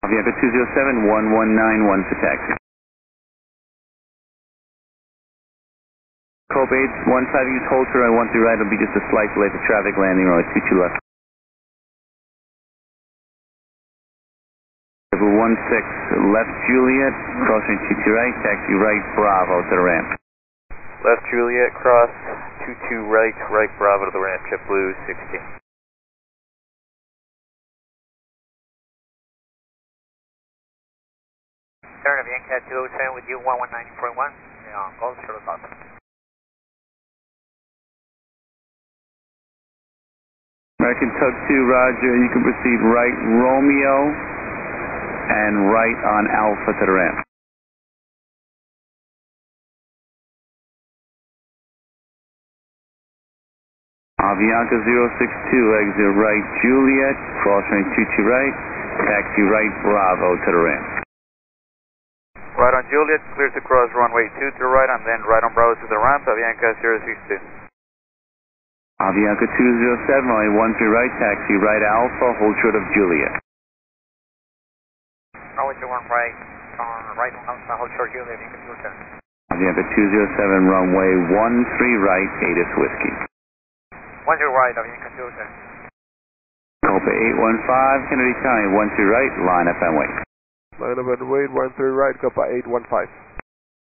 Avianca 207, 1191 for taxi. Cope 815, use hold to right, 13 right, it'll be just a slight delay to traffic landing, runway 22 left. 16, left Juliet, crossing 22 right, taxi right, Bravo to the ramp. Left Juliet, cross 22 right, right Bravo to the ramp, JetBlue 16. Turn Avianca 207 with you 119.1, go to the top. American Tug 2, roger, you can proceed right Romeo and right on Alpha to the ramp. Avianca 062, exit right Juliet, crossing 22 right, taxi right Bravo to the ramp. Right on Juliet, clear to cross runway 2 to the right, and then right on Bravo to the ramp, Avianca 062. Avianca 207, runway 13 right, taxi right Alpha, hold short of Juliet. Runway 21 right, turn right on Alpha, hold short Juliet, Avianca 207. Avianca 207, runway 13 right, Atis Whiskey. 10 right, Avianca 207. Copa 815, Kennedy County, 13 right, line up and wait. Line up and wait, 13 right, Copa 815.